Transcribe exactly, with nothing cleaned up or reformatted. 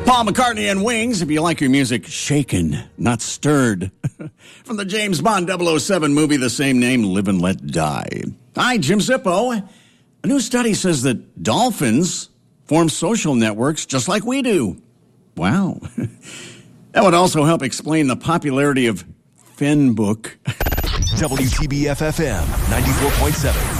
Paul McCartney and Wings, if you like your music shaken, not stirred. From the James Bond double oh seven movie, the same name, Live and Let Die. Hi, Jim Zippo. A new study says that dolphins form social networks just like we do. Wow. That would also help explain the popularity of Fin Book. W T B F F M ninety-four point seven.